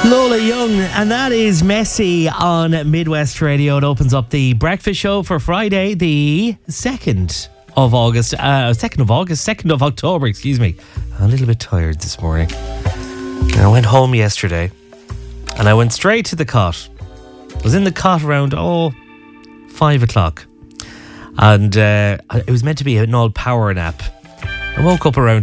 Lola Young, and that is Messy on Midwest Radio. It opens up the breakfast show for Friday, the 2nd of October, excuse me. I'm a little bit tired this morning. I went home yesterday and I went straight to the cot. I was in the cot around 5 o'clock, and it was meant to be an all power nap. I woke up around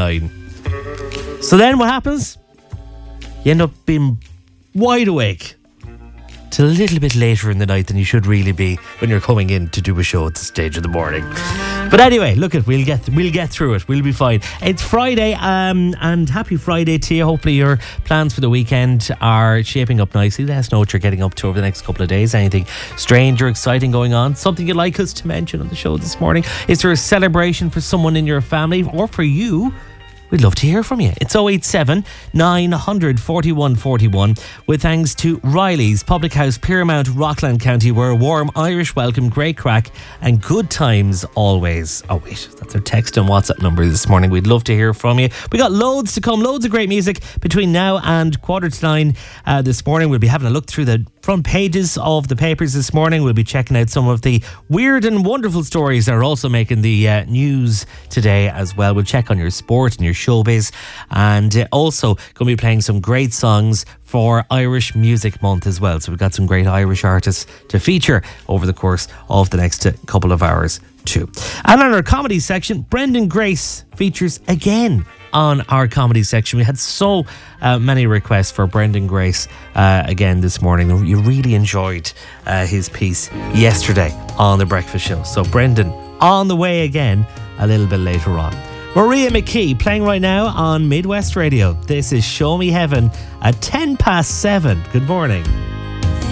9:30. So then what happens? You end up being wide awake till a little bit later in the night than you should really be when you're coming in to do a show at this stage of the morning. But anyway, look, we'll get through it. We'll be fine. It's Friday, and happy Friday to you. Hopefully your plans for the weekend are shaping up nicely. Let us know what you're getting up to over the next couple of days. Anything strange or exciting going on? Something you'd like us to mention on the show this morning? Is there a celebration for someone in your family or for you? We'd love to hear from you. It's 087 900 41 41, with thanks to Riley's Public House, Piermount, Rockland County, where a warm Irish welcome, great crack and good times always. Oh wait, that's our text and WhatsApp number this morning. We'd love to hear from you. We got loads to come, loads of great music between now and 8:45 this morning. We'll be having a look through the front pages of the papers this morning. We'll be checking out some of the weird and wonderful stories that are also making the news today as well. We'll check on your sport and your showbiz, and also going to be playing some great songs for Irish Music Month as well. So we've got some great Irish artists to feature over the course of the next couple of hours too. And on our comedy section, Brendan Grace features again on our comedy section. We had so many requests for Brendan Grace again this morning. You really enjoyed his piece yesterday on The Breakfast Show. So Brendan on the way again a little bit later on. Maria McKee playing right now on Midwest Radio. This is Show Me Heaven at 7:10. Good morning.